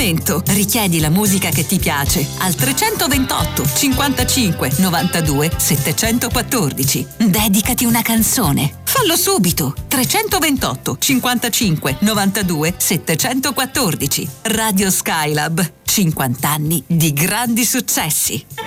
momento. Richiedi la musica che ti piace al 328 55 92 714. Dedicati una canzone. Fallo subito. 328 55 92 714. Radio Skylab. 50 anni di grandi successi.